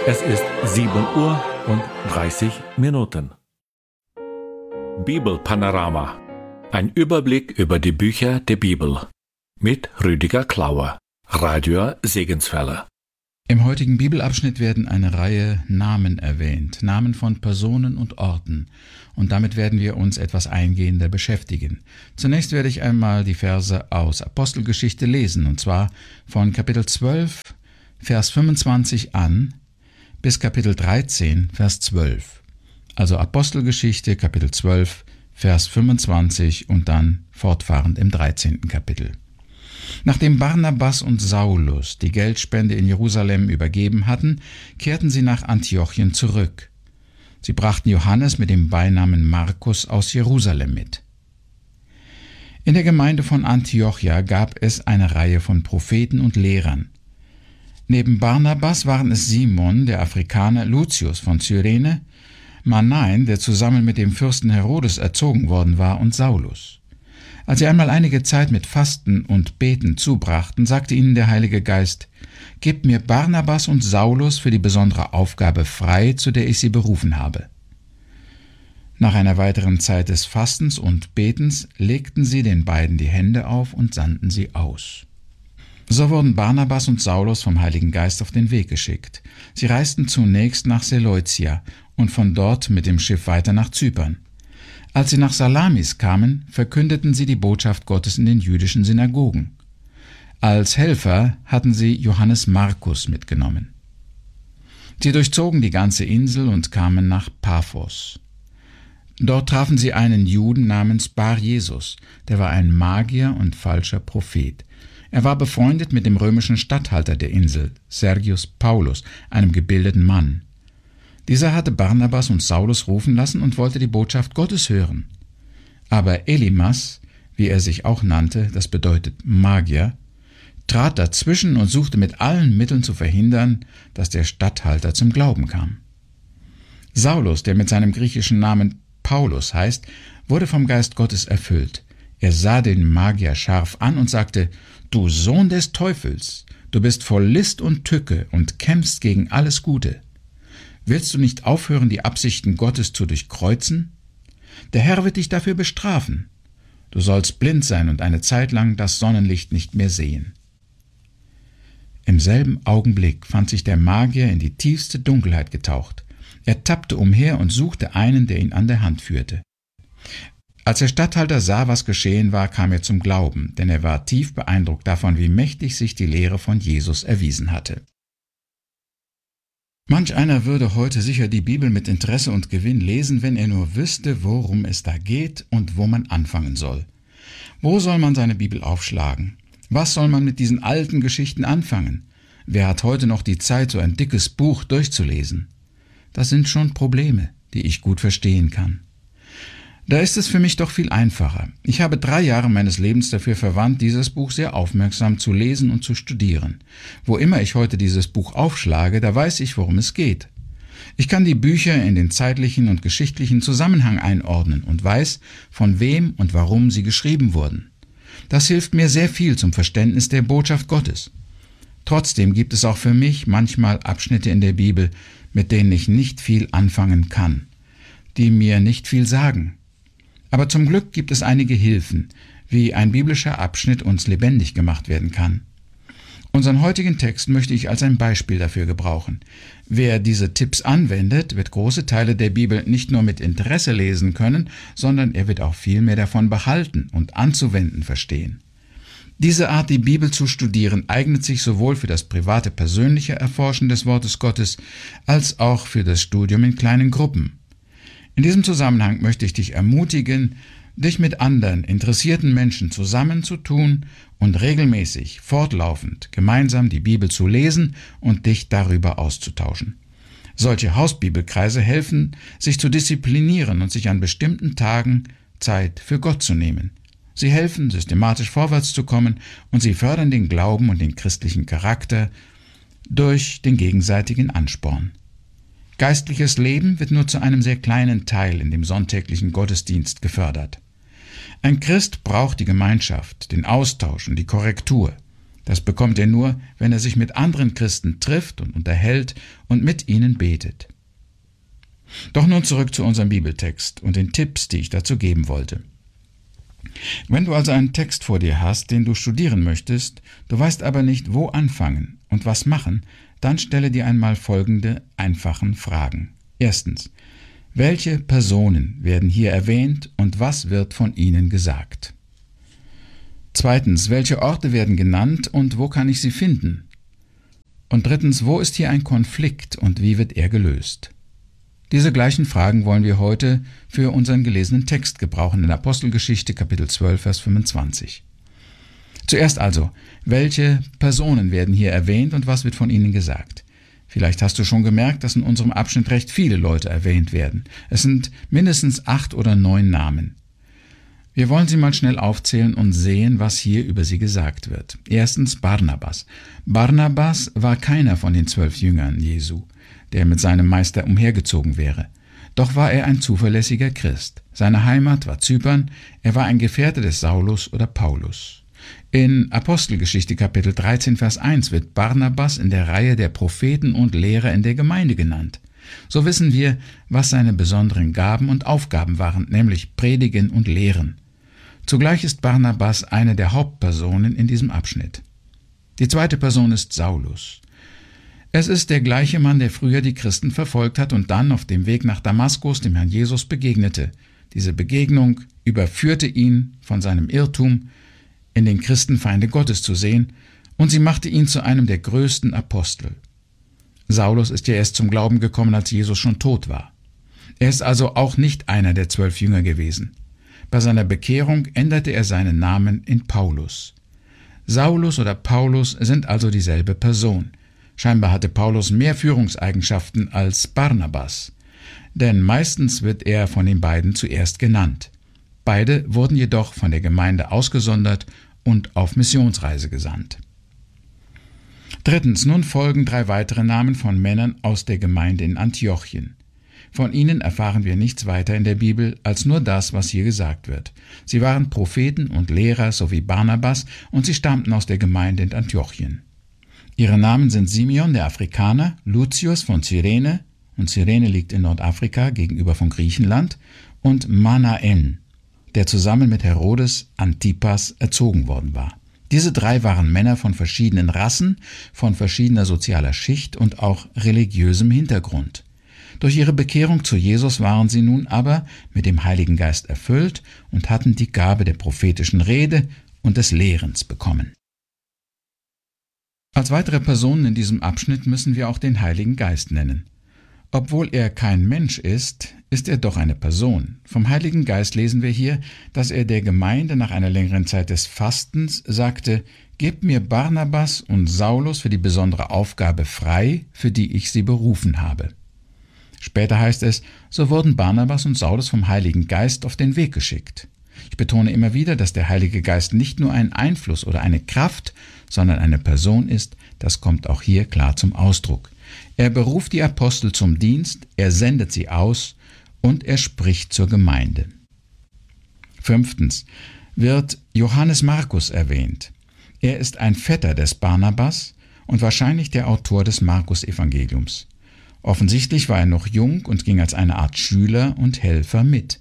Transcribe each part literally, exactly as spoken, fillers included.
Es ist sieben Uhr und dreißig Minuten. Bibelpanorama. Ein Überblick über die Bücher der Bibel. Mit Rüdiger Klauer, Radio Segenswelle. Im heutigen Bibelabschnitt werden eine Reihe Namen erwähnt, Namen von Personen und Orten. Und damit werden wir uns etwas eingehender beschäftigen. Zunächst werde ich einmal die Verse aus Apostelgeschichte lesen, und zwar von Kapitel zwölf, Vers fünfundzwanzig an, bis Kapitel dreizehn, Vers zwölf. Also Apostelgeschichte, Kapitel zwölf, Vers fünfundzwanzig und dann fortfahrend im dreizehnten Kapitel. Nachdem Barnabas und Saulus die Geldspende in Jerusalem übergeben hatten, kehrten sie nach Antiochien zurück. Sie brachten Johannes mit dem Beinamen Markus aus Jerusalem mit. In der Gemeinde von Antiochia gab es eine Reihe von Propheten und Lehrern. Neben Barnabas waren es Simon, der Afrikaner, Lucius von Cyrene, Manaen, der zusammen mit dem Fürsten Herodes erzogen worden war, und Saulus. Als sie einmal einige Zeit mit Fasten und Beten zubrachten, sagte ihnen der Heilige Geist: »Gebt mir Barnabas und Saulus für die besondere Aufgabe frei, zu der ich sie berufen habe.« Nach einer weiteren Zeit des Fastens und Betens legten sie den beiden die Hände auf und sandten sie aus. So wurden Barnabas und Saulus vom Heiligen Geist auf den Weg geschickt. Sie reisten zunächst nach Seleucia und von dort mit dem Schiff weiter nach Zypern. Als sie nach Salamis kamen, verkündeten sie die Botschaft Gottes in den jüdischen Synagogen. Als Helfer hatten sie Johannes Markus mitgenommen. Sie durchzogen die ganze Insel und kamen nach Paphos. Dort trafen sie einen Juden namens Bar Jesus, der war ein Magier und falscher Prophet. Er war befreundet mit dem römischen Statthalter der Insel, Sergius Paulus, einem gebildeten Mann. Dieser hatte Barnabas und Saulus rufen lassen und wollte die Botschaft Gottes hören. Aber Elimas, wie er sich auch nannte, das bedeutet Magier, trat dazwischen und suchte mit allen Mitteln zu verhindern, dass der Statthalter zum Glauben kam. Saulus, der mit seinem griechischen Namen Paulus heißt, wurde vom Geist Gottes erfüllt. Er sah den Magier scharf an und sagte: »Du Sohn des Teufels, du bist voll List und Tücke und kämpfst gegen alles Gute. Willst du nicht aufhören, die Absichten Gottes zu durchkreuzen? Der Herr wird dich dafür bestrafen. Du sollst blind sein und eine Zeit lang das Sonnenlicht nicht mehr sehen.« Im selben Augenblick fand sich der Magier in die tiefste Dunkelheit getaucht. Er tappte umher und suchte einen, der ihn an der Hand führte. Als der Statthalter sah, was geschehen war, kam er zum Glauben, denn er war tief beeindruckt davon, wie mächtig sich die Lehre von Jesus erwiesen hatte. Manch einer würde heute sicher die Bibel mit Interesse und Gewinn lesen, wenn er nur wüsste, worum es da geht und wo man anfangen soll. Wo soll man seine Bibel aufschlagen? Was soll man mit diesen alten Geschichten anfangen? Wer hat heute noch die Zeit, so ein dickes Buch durchzulesen? Das sind schon Probleme, die ich gut verstehen kann. Da ist es für mich doch viel einfacher. Ich habe drei Jahre meines Lebens dafür verwandt, dieses Buch sehr aufmerksam zu lesen und zu studieren. Wo immer ich heute dieses Buch aufschlage, da weiß ich, worum es geht. Ich kann die Bücher in den zeitlichen und geschichtlichen Zusammenhang einordnen und weiß, von wem und warum sie geschrieben wurden. Das hilft mir sehr viel zum Verständnis der Botschaft Gottes. Trotzdem gibt es auch für mich manchmal Abschnitte in der Bibel, mit denen ich nicht viel anfangen kann, die mir nicht viel sagen. Aber zum Glück gibt es einige Hilfen, wie ein biblischer Abschnitt uns lebendig gemacht werden kann. Unseren heutigen Text möchte ich als ein Beispiel dafür gebrauchen. Wer diese Tipps anwendet, wird große Teile der Bibel nicht nur mit Interesse lesen können, sondern er wird auch viel mehr davon behalten und anzuwenden verstehen. Diese Art, die Bibel zu studieren, eignet sich sowohl für das private, persönliche Erforschen des Wortes Gottes als auch für das Studium in kleinen Gruppen. In diesem Zusammenhang möchte ich dich ermutigen, dich mit anderen interessierten Menschen zusammenzutun und regelmäßig, fortlaufend gemeinsam die Bibel zu lesen und dich darüber auszutauschen. Solche Hausbibelkreise helfen, sich zu disziplinieren und sich an bestimmten Tagen Zeit für Gott zu nehmen. Sie helfen, systematisch vorwärts zu kommen, und sie fördern den Glauben und den christlichen Charakter durch den gegenseitigen Ansporn. Geistliches Leben wird nur zu einem sehr kleinen Teil in dem sonntäglichen Gottesdienst gefördert. Ein Christ braucht die Gemeinschaft, den Austausch und die Korrektur. Das bekommt er nur, wenn er sich mit anderen Christen trifft und unterhält und mit ihnen betet. Doch nun zurück zu unserem Bibeltext und den Tipps, die ich dazu geben wollte. Wenn du also einen Text vor dir hast, den du studieren möchtest, du weißt aber nicht, wo anfangen und was machen, dann stelle dir einmal folgende einfachen Fragen. Erstens: Welche Personen werden hier erwähnt und was wird von ihnen gesagt? Zweitens: Welche Orte werden genannt und wo kann ich sie finden? Und drittens: Wo ist hier ein Konflikt und wie wird er gelöst? Diese gleichen Fragen wollen wir heute für unseren gelesenen Text gebrauchen in Apostelgeschichte Kapitel zwölf, Vers fünfundzwanzig. Zuerst also: Welche Personen werden hier erwähnt und was wird von ihnen gesagt? Vielleicht hast du schon gemerkt, dass in unserem Abschnitt recht viele Leute erwähnt werden. Es sind mindestens acht oder neun Namen. Wir wollen sie mal schnell aufzählen und sehen, was hier über sie gesagt wird. Erstens Barnabas. Barnabas war keiner von den zwölf Jüngern Jesu, der mit seinem Meister umhergezogen wäre. Doch war er ein zuverlässiger Christ. Seine Heimat war Zypern, er war ein Gefährte des Saulus oder Paulus. In Apostelgeschichte Kapitel dreizehn, Vers eins wird Barnabas in der Reihe der Propheten und Lehrer in der Gemeinde genannt. So wissen wir, was seine besonderen Gaben und Aufgaben waren, nämlich Predigen und Lehren. Zugleich ist Barnabas eine der Hauptpersonen in diesem Abschnitt. Die zweite Person ist Saulus. Es ist der gleiche Mann, der früher die Christen verfolgt hat und dann auf dem Weg nach Damaskus dem Herrn Jesus begegnete. Diese Begegnung überführte ihn von seinem Irrtum, in den Christen Feinde Gottes zu sehen, und sie machte ihn zu einem der größten Apostel. Saulus ist ja erst zum Glauben gekommen, als Jesus schon tot war. Er ist also auch nicht einer der zwölf Jünger gewesen. Bei seiner Bekehrung änderte er seinen Namen in Paulus. Saulus oder Paulus sind also dieselbe Person. Scheinbar hatte Paulus mehr Führungseigenschaften als Barnabas, denn meistens wird er von den beiden zuerst genannt. Beide wurden jedoch von der Gemeinde ausgesondert und auf Missionsreise gesandt. Drittens, nun folgen drei weitere Namen von Männern aus der Gemeinde in Antiochien. Von ihnen erfahren wir nichts weiter in der Bibel als nur das, was hier gesagt wird. Sie waren Propheten und Lehrer, so wie Barnabas, und sie stammten aus der Gemeinde in Antiochien. Ihre Namen sind Simeon, der Afrikaner, Lucius von Cyrene, und Cyrene liegt in Nordafrika gegenüber von Griechenland, und Manaen, der zusammen mit Herodes Antipas erzogen worden war. Diese drei waren Männer von verschiedenen Rassen, von verschiedener sozialer Schicht und auch religiösem Hintergrund. Durch ihre Bekehrung zu Jesus waren sie nun aber mit dem Heiligen Geist erfüllt und hatten die Gabe der prophetischen Rede und des Lehrens bekommen. Als weitere Personen in diesem Abschnitt müssen wir auch den Heiligen Geist nennen. Obwohl er kein Mensch ist, ist er doch eine Person. Vom Heiligen Geist lesen wir hier, dass er der Gemeinde nach einer längeren Zeit des Fastens sagte: Gebt mir Barnabas und Saulus für die besondere Aufgabe frei, für die ich sie berufen habe. Später heißt es, so wurden Barnabas und Saulus vom Heiligen Geist auf den Weg geschickt. Ich betone immer wieder, dass der Heilige Geist nicht nur ein Einfluss oder eine Kraft, sondern eine Person ist. Das kommt auch hier klar zum Ausdruck. Er beruft die Apostel zum Dienst, er sendet sie aus und er spricht zur Gemeinde. Fünftens wird Johannes Markus erwähnt. Er ist ein Vetter des Barnabas und wahrscheinlich der Autor des Markus-Evangeliums. Offensichtlich war er noch jung und ging als eine Art Schüler und Helfer mit.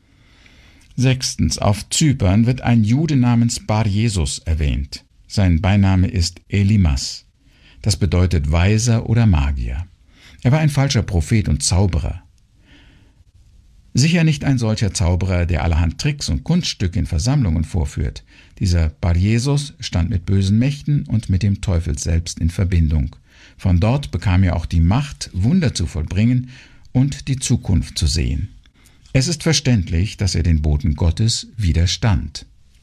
Sechstens, auf Zypern wird ein Jude namens Bar-Jesus erwähnt. Sein Beiname ist Elimas. Das bedeutet Weiser oder Magier. Er war ein falscher Prophet und Zauberer. Sicher nicht ein solcher Zauberer, der allerhand Tricks und Kunststücke in Versammlungen vorführt. Dieser Bar-Jesus stand mit bösen Mächten und mit dem Teufel selbst in Verbindung. Von dort bekam er auch die Macht, Wunder zu vollbringen und die Zukunft zu sehen. Es ist verständlich, dass er den Boten Gottes widerstand.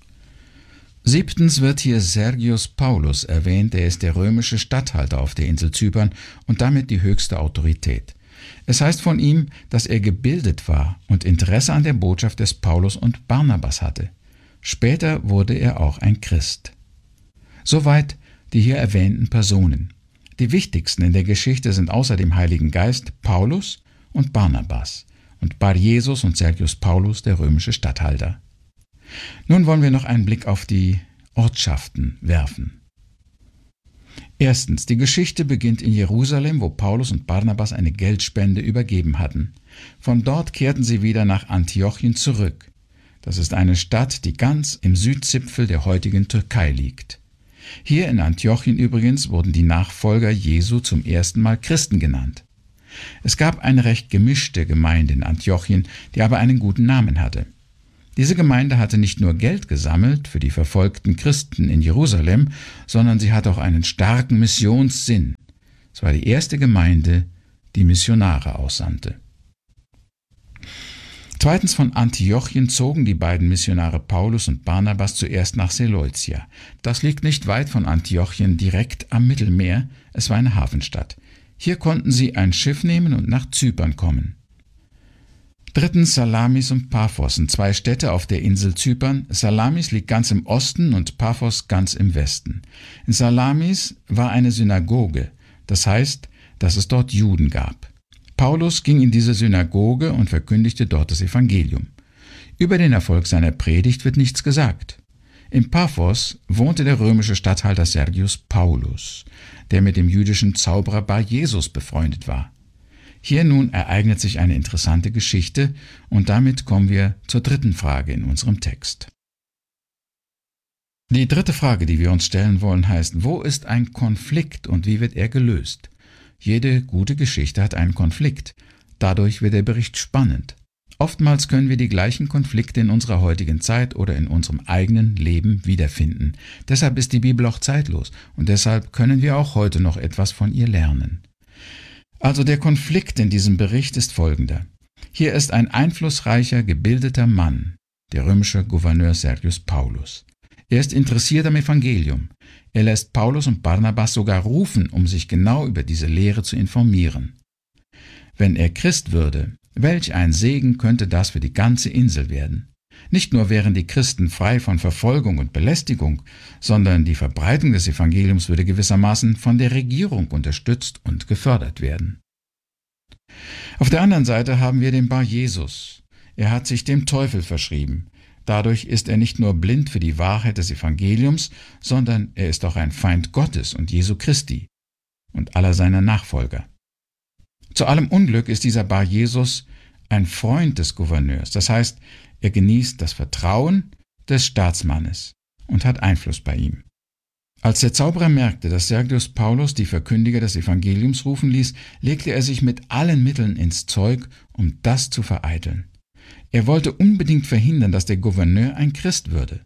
Siebtens wird hier Sergius Paulus erwähnt, er ist der römische Statthalter auf der Insel Zypern und damit die höchste Autorität. Es heißt von ihm, dass er gebildet war und Interesse an der Botschaft des Paulus und Barnabas hatte. Später wurde er auch ein Christ. Soweit die hier erwähnten Personen. Die wichtigsten in der Geschichte sind außer dem Heiligen Geist Paulus und Barnabas und Bar-Jesus und Sergius Paulus, der römische Statthalter. Nun wollen wir noch einen Blick auf die Ortschaften werfen. Erstens, die Geschichte beginnt in Jerusalem, wo Paulus und Barnabas eine Geldspende übergeben hatten. Von dort kehrten sie wieder nach Antiochien zurück. Das ist eine Stadt, die ganz im Südzipfel der heutigen Türkei liegt. Hier in Antiochien übrigens wurden die Nachfolger Jesu zum ersten Mal Christen genannt. Es gab eine recht gemischte Gemeinde in Antiochien, die aber einen guten Namen hatte. Diese Gemeinde hatte nicht nur Geld gesammelt für die verfolgten Christen in Jerusalem, sondern sie hatte auch einen starken Missionssinn. Es war die erste Gemeinde, die Missionare aussandte. Zweitens, von Antiochien zogen die beiden Missionare Paulus und Barnabas zuerst nach Seleucia. Das liegt nicht weit von Antiochien, direkt am Mittelmeer. Es war eine Hafenstadt. Hier konnten sie ein Schiff nehmen und nach Zypern kommen. Drittens, Salamis und Paphos sind zwei Städte auf der Insel Zypern. Salamis liegt ganz im Osten und Paphos ganz im Westen. In Salamis war eine Synagoge, das heißt, dass es dort Juden gab. Paulus ging in diese Synagoge und verkündigte dort das Evangelium. Über den Erfolg seiner Predigt wird nichts gesagt. In Paphos wohnte der römische Statthalter Sergius Paulus, der mit dem jüdischen Zauberer Bar Jesus befreundet war. Hier nun ereignet sich eine interessante Geschichte und damit kommen wir zur dritten Frage in unserem Text. Die dritte Frage, die wir uns stellen wollen, heißt: Wo ist ein Konflikt und wie wird er gelöst? Jede gute Geschichte hat einen Konflikt. Dadurch wird der Bericht spannend. Oftmals können wir die gleichen Konflikte in unserer heutigen Zeit oder in unserem eigenen Leben wiederfinden. Deshalb ist die Bibel auch zeitlos und deshalb können wir auch heute noch etwas von ihr lernen. Also der Konflikt in diesem Bericht ist folgender. Hier ist ein einflussreicher, gebildeter Mann, der römische Gouverneur Sergius Paulus. Er ist interessiert am Evangelium. Er lässt Paulus und Barnabas sogar rufen, um sich genau über diese Lehre zu informieren. Wenn er Christ würde, welch ein Segen könnte das für die ganze Insel werden. Nicht nur wären die Christen frei von Verfolgung und Belästigung, sondern die Verbreitung des Evangeliums würde gewissermaßen von der Regierung unterstützt und gefördert werden. Auf der anderen Seite haben wir den Bar Jesus. Er hat sich dem Teufel verschrieben. Dadurch ist er nicht nur blind für die Wahrheit des Evangeliums, sondern er ist auch ein Feind Gottes und Jesu Christi und aller seiner Nachfolger. Zu allem Unglück ist dieser Bar Jesus ein Freund des Gouverneurs, das heißt, er genießt das Vertrauen des Staatsmannes und hat Einfluss bei ihm. Als der Zauberer merkte, dass Sergius Paulus die Verkündiger des Evangeliums rufen ließ, legte er sich mit allen Mitteln ins Zeug, um das zu vereiteln. Er wollte unbedingt verhindern, dass der Gouverneur ein Christ würde.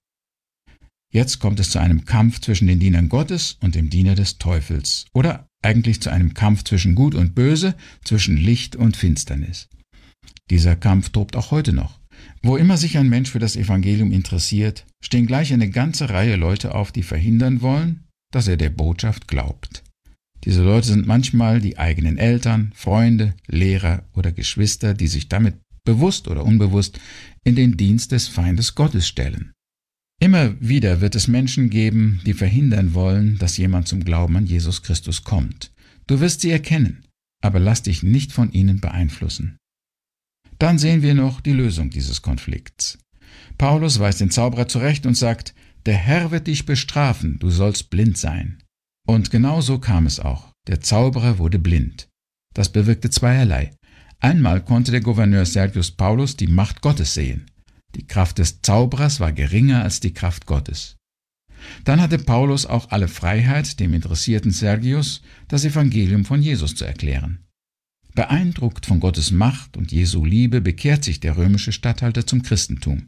Jetzt kommt es zu einem Kampf zwischen den Dienern Gottes und dem Diener des Teufels, oder eigentlich zu einem Kampf zwischen Gut und Böse, zwischen Licht und Finsternis. Dieser Kampf tobt auch heute noch. Wo immer sich ein Mensch für das Evangelium interessiert, stehen gleich eine ganze Reihe Leute auf, die verhindern wollen, dass er der Botschaft glaubt. Diese Leute sind manchmal die eigenen Eltern, Freunde, Lehrer oder Geschwister, die sich damit bewusst oder unbewusst in den Dienst des Feindes Gottes stellen. Immer wieder wird es Menschen geben, die verhindern wollen, dass jemand zum Glauben an Jesus Christus kommt. Du wirst sie erkennen, aber lass dich nicht von ihnen beeinflussen. Dann sehen wir noch die Lösung dieses Konflikts. Paulus weist den Zauberer zurecht und sagt, der Herr wird dich bestrafen, du sollst blind sein. Und genau so kam es auch. Der Zauberer wurde blind. Das bewirkte zweierlei. Einmal konnte der Gouverneur Sergius Paulus die Macht Gottes sehen. Die Kraft des Zauberers war geringer als die Kraft Gottes. Dann hatte Paulus auch alle Freiheit, dem interessierten Sergius das Evangelium von Jesus zu erklären. Beeindruckt von Gottes Macht und Jesu Liebe bekehrt sich der römische Statthalter zum Christentum.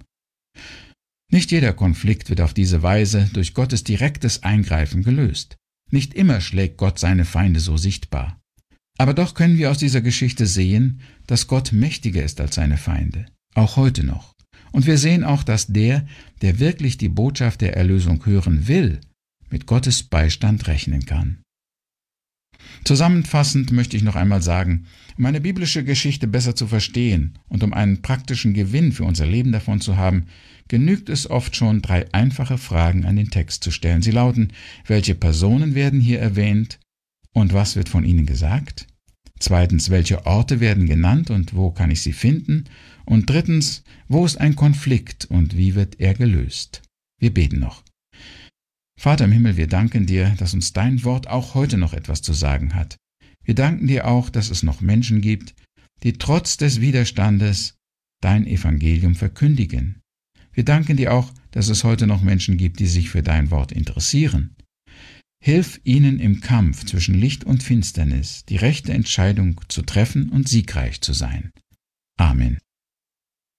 Nicht jeder Konflikt wird auf diese Weise durch Gottes direktes Eingreifen gelöst. Nicht immer schlägt Gott seine Feinde so sichtbar. Aber doch können wir aus dieser Geschichte sehen, dass Gott mächtiger ist als seine Feinde, auch heute noch. Und wir sehen auch, dass der, der wirklich die Botschaft der Erlösung hören will, mit Gottes Beistand rechnen kann. Zusammenfassend möchte ich noch einmal sagen, um eine biblische Geschichte besser zu verstehen und um einen praktischen Gewinn für unser Leben davon zu haben, genügt es oft schon, drei einfache Fragen an den Text zu stellen. Sie lauten, welche Personen werden hier erwähnt und was wird von ihnen gesagt? Zweitens, welche Orte werden genannt und wo kann ich sie finden? Und drittens, wo ist ein Konflikt und wie wird er gelöst? Wir beten noch. Vater im Himmel, wir danken dir, dass uns dein Wort auch heute noch etwas zu sagen hat. Wir danken dir auch, dass es noch Menschen gibt, die trotz des Widerstandes dein Evangelium verkündigen. Wir danken dir auch, dass es heute noch Menschen gibt, die sich für dein Wort interessieren. Hilf ihnen im Kampf zwischen Licht und Finsternis, die rechte Entscheidung zu treffen und siegreich zu sein. Amen.